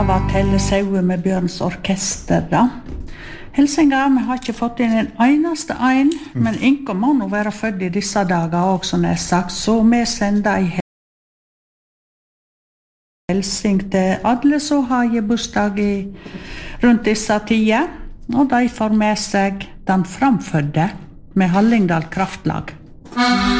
var Telle Saue med Bjørns orkester da. Hilsinga, vi har ikke fått inn en eneste ein, men Inko må nå være født i disse dager også, som jeg sagt, så vi sender en hilsing til alle som har bursdag rundt disse tider, og de får med seg den framfødde med Hallingdal Kraftlag.